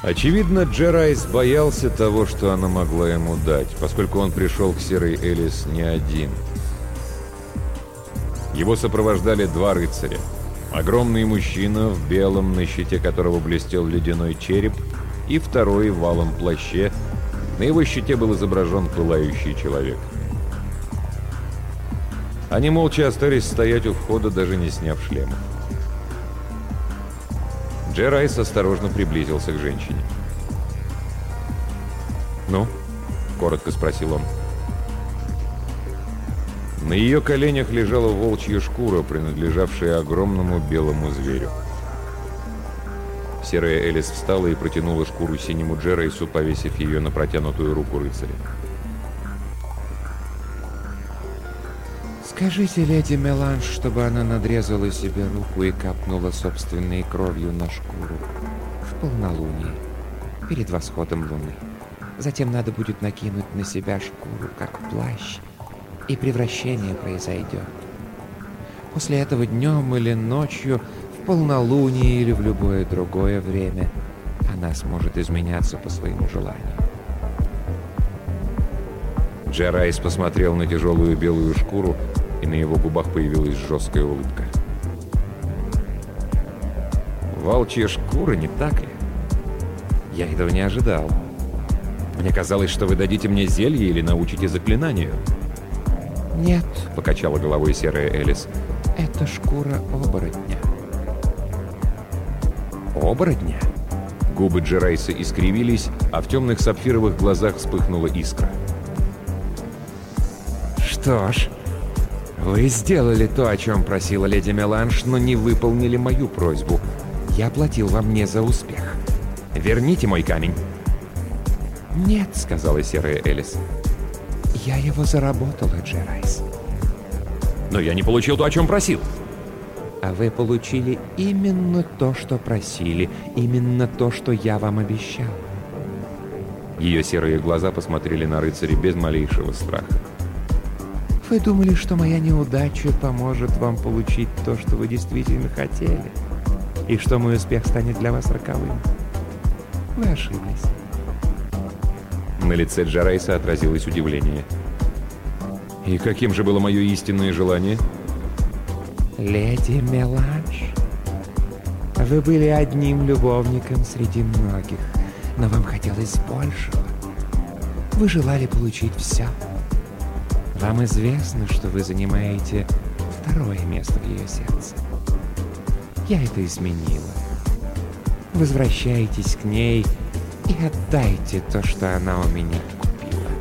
Очевидно, Джерайс боялся того, что она могла ему дать, поскольку он пришел к Серой Элис не один. Его сопровождали два рыцаря. Огромный мужчина в белом, на щите которого блестел ледяной череп, и второй в валом плаще. На его щите был изображен пылающий человек. Они молча остались стоять у входа, даже не сняв шлемов. Джерайс осторожно приблизился к женщине. «Ну?» — коротко спросил он. На ее коленях лежала волчья шкура, принадлежавшая огромному белому зверю. Серая Элис встала и протянула шкуру синему Джерайсу, повесив ее на протянутую руку рыцаря. «Скажите леди Меланж, чтобы она надрезала себе руку и капнула собственной кровью на шкуру в полнолуние, перед восходом луны. Затем надо будет накинуть на себя шкуру, как плащ, и превращение произойдет. После этого днем или ночью, в полнолуние или в любое другое время, она сможет изменяться по своему желанию». Джерайс посмотрел на тяжелую белую шкуру, и на его губах появилась жесткая улыбка. «Волчья шкура, не так ли? Я этого не ожидал. Мне казалось, что вы дадите мне зелье или научите заклинанию». «Нет», — покачала головой Серая Элис. — «это шкура оборотня». «Оборотня?» Губы Джерайса искривились, а в темных сапфировых глазах вспыхнула искра. «Что ж, вы сделали то, о чем просила леди Меланж, но не выполнили мою просьбу. Я платил вам не за успех. Верните мой камень». «Нет», — сказала Серая Элис. «Я его заработала, Джерайс». «Но я не получил то, о чем просил». «А вы получили именно то, что просили, именно то, что я вам обещал». Ее серые глаза посмотрели на рыцаря без малейшего страха. «Вы думали, что моя неудача поможет вам получить то, что вы действительно хотели, и что мой успех станет для вас роковым? Вы ошиблись». На лице Джерайса отразилось удивление. «И каким же было мое истинное желание?» «Леди Меланж, вы были одним любовником среди многих, но вам хотелось большего. Вы желали получить все. Вам известно, что вы занимаете второе место в ее сердце. Я это изменила. Возвращайтесь к ней и отдайте то, что она у меня